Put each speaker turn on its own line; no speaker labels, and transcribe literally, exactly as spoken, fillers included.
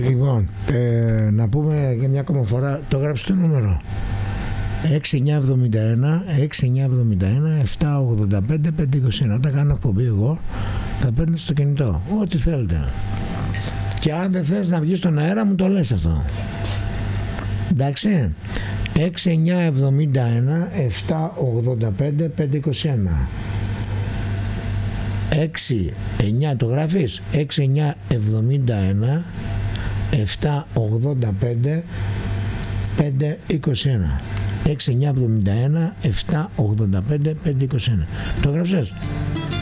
Λοιπόν, ε, να πούμε και μια ακόμα φορά, το γράψει το νούμερο έξι εννιά εβδομήντα ένα έξι εννιά εβδομήντα ένα επτά ογδόντα πέντε πεντακόσια είκοσι ένα. Όταν κάνω εκπομπή εγώ θα παίρνεις στο κινητό ό,τι θέλετε, και αν δεν θες να βγεις στον αέρα μου το λες αυτό, εντάξει. Έξι εννιά εβδομήντα ένα επτά ογδόντα πέντε πεντακόσια είκοσι ένα. έξι εννιά το γράφεις, έξι εννιά εβδομήντα ένα επτά ογδόντα πέντε πεντακόσια είκοσι ένα. έξι εννιά εβδομήντα ένα επτά ογδόντα πέντε πεντακόσια είκοσι ένα. Το γράψες?